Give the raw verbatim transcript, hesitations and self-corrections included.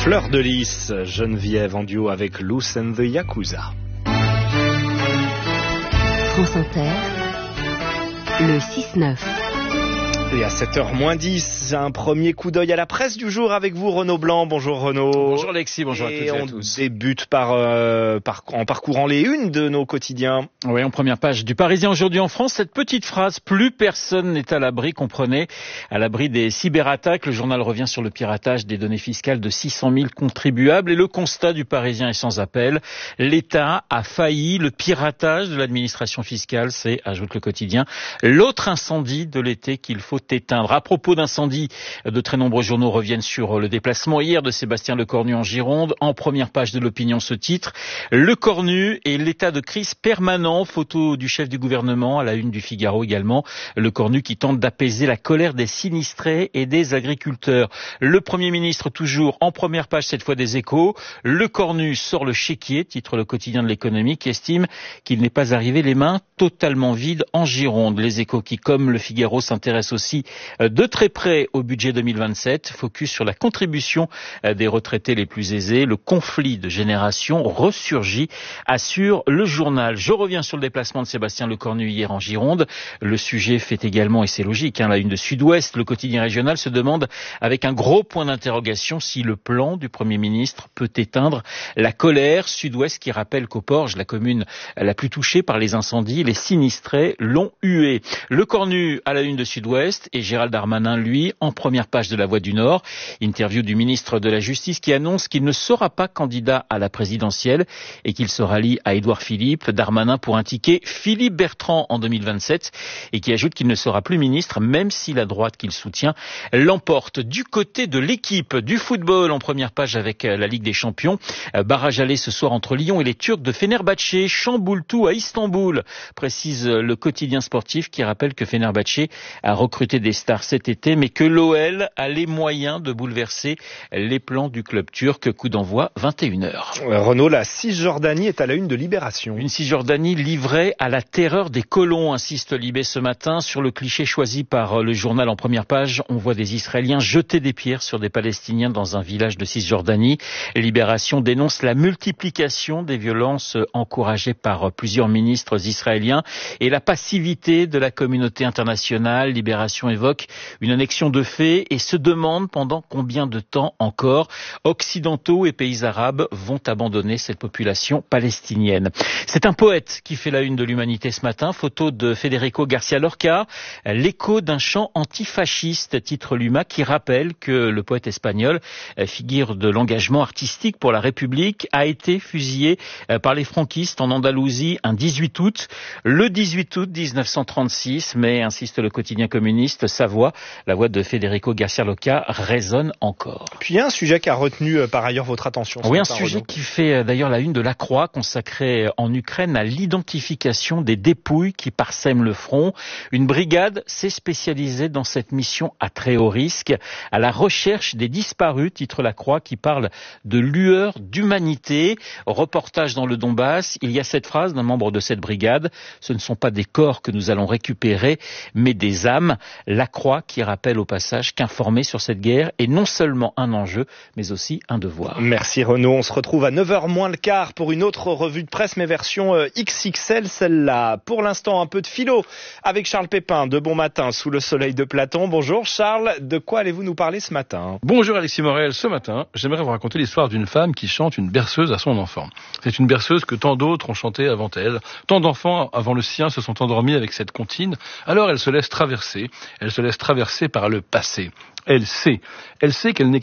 Fleur de Lys, Geneviève en duo avec Loose and the Yakuza. France Inter, le six neuf. Et à sept heures moins dix, un premier coup d'œil à la presse du jour avec vous, Renaud Blanc. Bonjour Renaud. Bonjour Alexis, bonjour et à toutes et à on tous. débute par, euh, par, en parcourant les unes de nos quotidiens. Oui, en première page du Parisien aujourd'hui en France, cette petite phrase, plus personne n'est à l'abri, comprenez, à l'abri des cyberattaques. Le journal revient sur le piratage des données fiscales de six cent mille contribuables et le constat du Parisien est sans appel. L'État a failli, le piratage de l'administration fiscale, c'est, ajoute le quotidien, l'autre incendie de l'été qu'il faut éteindre. À propos d'incendie, de très nombreux journaux reviennent sur le déplacement hier de Sébastien Lecornu en Gironde. En première page de l'Opinion, ce titre, Lecornu et l'état de crise permanent. Photo du chef du gouvernement à la une du Figaro également. Lecornu qui tente d'apaiser la colère des sinistrés et des agriculteurs. Le Premier ministre toujours en première page cette fois des Échos. Lecornu sort le chéquier, titre le quotidien de l'économie, qui estime qu'il n'est pas arrivé les mains totalement vides en Gironde. Les Échos qui, comme le Figaro, s'intéressent aussi de très près au budget deux mille vingt-sept, focus sur la contribution des retraités les plus aisés. Le conflit de génération ressurgit, assure le journal. Je reviens sur le déplacement de Sébastien Lecornu hier en Gironde. Le sujet fait également, et c'est logique, hein, la une de Sud-Ouest, le quotidien régional se demande avec un gros point d'interrogation si le plan du Premier ministre peut éteindre la colère. Sud-Ouest qui rappelle qu'au Porge, la commune la plus touchée par les incendies, les sinistrés l'ont hué. Lecornu à la une de Sud-Ouest et Gérald Darmanin, lui, en première page de La Voix du Nord. Interview du ministre de la Justice qui annonce qu'il ne sera pas candidat à la présidentielle et qu'il se rallie à Édouard Philippe. Darmanin pour indiquer Philippe Bertrand en deux mille vingt-sept et qui ajoute qu'il ne sera plus ministre même si la droite qu'il soutient l'emporte. Du côté de l'équipe du football, en première page avec la Ligue des Champions, barrage aller ce soir entre Lyon et les Turcs de Fenerbahçe, chamboule tout à Istanbul, précise le quotidien sportif qui rappelle que Fenerbahçe a recruté des stars cet été, mais que l'O L a les moyens de bouleverser les plans du club turc. Coup d'envoi vingt et une heures. Renaud, la Cisjordanie est à la une de Libération. Une Cisjordanie livrée à la terreur des colons, insiste Libé ce matin. Sur le cliché choisi par le journal en première page, on voit des Israéliens jeter des pierres sur des Palestiniens dans un village de Cisjordanie. Libération dénonce la multiplication des violences encouragées par plusieurs ministres israéliens et la passivité de la communauté internationale. Libération évoque une annexion de fait et se demande pendant combien de temps encore occidentaux et pays arabes vont abandonner cette population palestinienne. C'est un poète qui fait la une de l'Humanité ce matin, photo de Federico Garcia Lorca, l'écho d'un chant antifasciste, titre l'Huma, qui rappelle que le poète espagnol, figure de l'engagement artistique pour la République, a été fusillé par les franquistes en Andalousie un dix-huit août, le dix-huit août dix-neuf cent trente-six, mais insiste le quotidien communiste, sa voix, la voix de Federico Garcia Lorca, résonne encore. Puis il y a un sujet qui a retenu euh, par ailleurs votre attention. Oui, un matin, sujet Renaud. qui fait euh, d'ailleurs la une de La Croix, consacrée en Ukraine à l'identification des dépouilles qui parsèment le front. Une brigade s'est spécialisée dans cette mission à très haut risque, à la recherche des disparus, titre La Croix, qui parle de lueur d'humanité. Reportage dans le Donbass, il y a cette phrase d'un membre de cette brigade, ce ne sont pas des corps que nous allons récupérer, mais des âmes. La Croix qui rappelle au passage qu'informer sur cette guerre est non seulement un enjeu, mais aussi un devoir. Merci Renaud, on se retrouve à neuf heures moins le quart pour une autre revue de presse, mais version euh, X X L, celle-là. Pour l'instant, un peu de philo avec Charles Pépin de Bon Matin sous le soleil de Platon. Bonjour Charles, de quoi allez-vous nous parler ce matin? Bonjour Alexis Morel, ce matin, j'aimerais vous raconter l'histoire d'une femme qui chante une berceuse à son enfant. C'est une berceuse que tant d'autres ont chantée avant elle. Tant d'enfants avant le sien se sont endormis avec cette comptine, alors elle se laisse traverser, elle se laisse traverser par le passé. Elle sait, elle sait qu'elle n'est